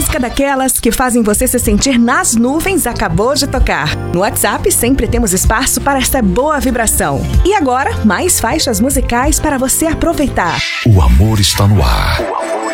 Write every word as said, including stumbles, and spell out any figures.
música daquelas que fazem você se sentir nas nuvens acabou de tocar. No WhatsApp sempre temos espaço para essa boa vibração. E agora, mais faixas musicais para você aproveitar. O amor está no ar.